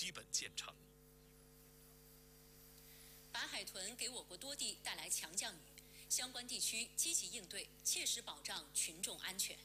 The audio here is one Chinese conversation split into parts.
基本建成。 白海豚给我国多地带来强降雨，相关地区积极应对，切实保障群众安全。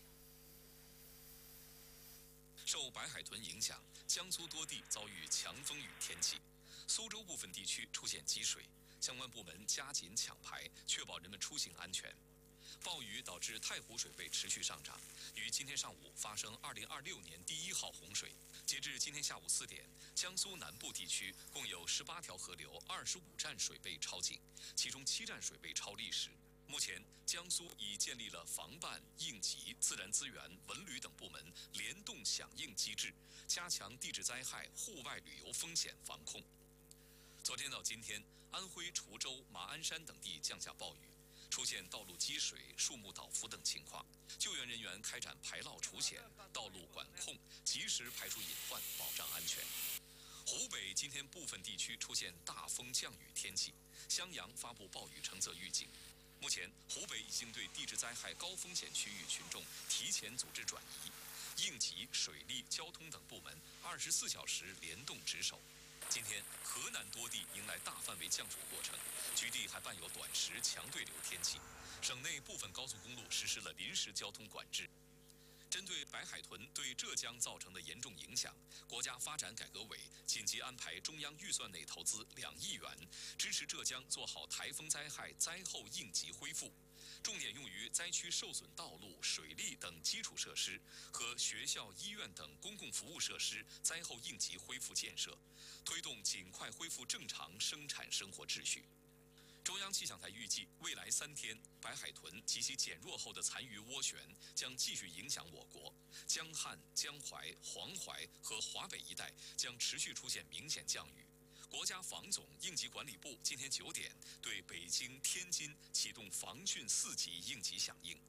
受白海豚影响，江苏多地遭遇强风雨天气，苏州部分地区出现积水，相关部门加紧抢排，确保人们出行安全。暴雨导致太湖水位持续上涨，于今天上午发生2026年第1号洪水。截至今天下午4点，江苏南部地区共有18条河流、25站水位超警，其中7站水位超历史。目前，江苏已建立了防办、应急、自然资源、文旅等部门联动响应机制，加强地质灾害、户外旅游风险防控。昨天到今天，安徽滁州、马鞍山等地降下暴雨，出现道路积水、树木倒伏等情况，救援人员开展排涝除险、道路管控，及时排除隐患，保障安全。湖北今天部分地区出现大风降雨天气，襄阳发布暴雨橙色预警。目前，湖北已经对地质灾害高风险区域群众提前组织转移，应急、水利、交通等部门24小时联动值守。今天，河南多地迎来大范围降水过程，局地还伴有短时强对流天气。省内部分高速公路实施了临时交通管制。针对白海豚对浙江造成的严重影响，国家发展改革委紧急安排中央预算内投资2亿元，支持浙江做好台风灾害灾后应急恢复，重点用于灾区受损道路、水利等基础设施和学校、医院等公共服务设施灾后应急恢复建设，推动尽快恢复正常生产生活秩序。中央气象台预计，未来3天，白海豚及其减弱后的残余涡旋将继续影响我国，江汉、江淮、黄淮和华北一带将持续出现明显降雨。国家防总应急管理部今天9点对北京、天津启动防汛4级应急响应。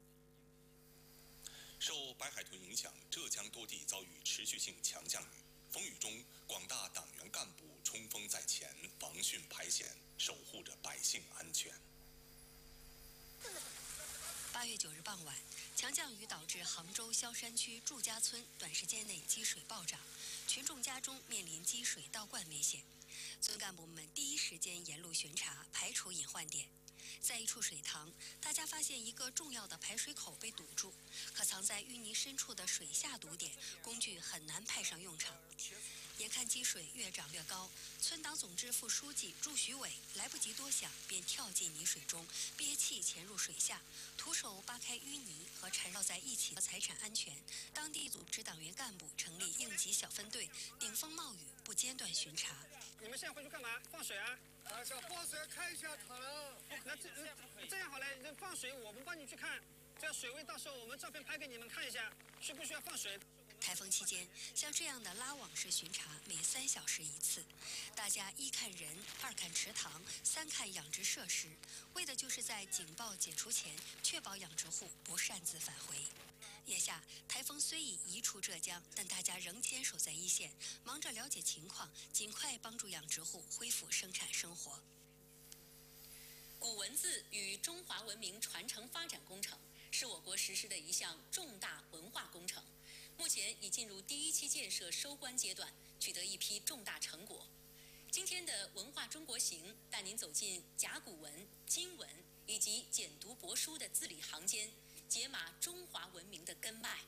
受白海豚影响，浙江多地遭遇持续性强降雨。风雨中，广大党员干部冲锋在前，防汛排险，守护着百姓安全。 8月9日傍晚，强降雨导致杭州萧山区祝家村短时间内积水暴涨，群众家中面临积水倒灌危险。村干部们第一时间沿路巡查，排除隐患点。在一处水塘，大家发现一个重要的排水口被堵住，可藏在淤泥深处的水下堵点工具很难派上用场。眼看积水越涨越高，村党总支副书记祝徐伟来不及多想，便跳进泥水中，憋气潜入水下，徒手扒开淤泥和缠绕在一起的财产安全。当地组织党员干部成立应急小分队，顶风冒雨不间断巡查。 你们现在回去干嘛？放水啊？ 想放水看一下塘。 那这样好了，你放水我们帮你去看，这样水位到时候我们照片拍给你们看一下，需不需要放水？ 台风期间，像这样的拉网式巡查每3小时1次，大家1看人，2看池塘，3看养殖设施，为的就是在警报解除前，确保养殖户不擅自返回。眼下，台风虽已移出浙江，但大家仍坚守在一线，忙着了解情况，尽快帮助养殖户恢复生产生活。 古文字与中华文明传承发展工程是我国实施的一项重大文化工程，目前已进入第1期建设收官阶段，取得一批重大成果。今天的文化中国行带您走进甲骨文、金文以及简牍帛书的字里行间，解码中华文明的根脉。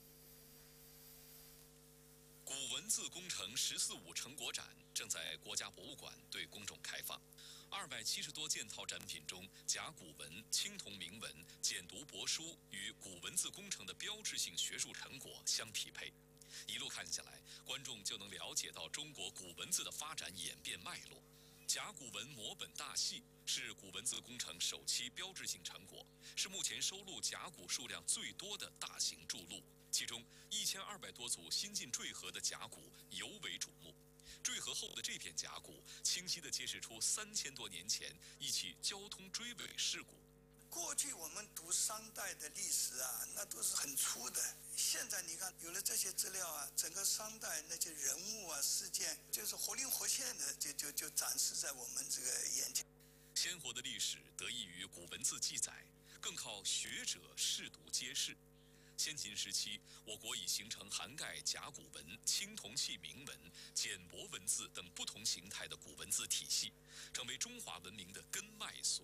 古文字工程“14·5”成果展正在国家博物馆对公众开放。270多件套展品中，甲骨文、青铜铭文、简牍帛书与古文字工程的标志性学术成果相匹配。一路看下来，观众就能了解到中国古文字的发展演变脉络。甲骨文摹本大系是古文字工程首期标志性成果，是目前收录甲骨数量最多的大型著录。其中1200多组新晋坠河的甲骨尤为瞩目。坠河后的这片甲骨，清晰地揭示出3000多年前一起交通追尾事故。 过去我们读商代的历史啊，那都是很粗的。现在你看，有了这些资料啊，整个商代那些人物啊、事件，就是活灵活现的，就展示在我们这个眼前。 鲜活的历史得益于古文字记载，更靠学者试读揭示。 先秦时期，我国已形成涵盖甲骨文、青铜器铭文、简帛文字等不同形态的古文字体系，成为中华文明的根脉所